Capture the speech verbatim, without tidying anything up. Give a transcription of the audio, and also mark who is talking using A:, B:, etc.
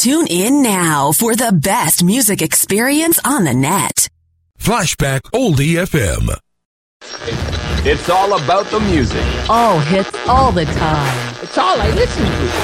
A: Tune in now for the best music experience on the net.
B: Flashback Oldie F M.
C: It's all about the music.
D: All hits all the time.
E: It's all I listen to.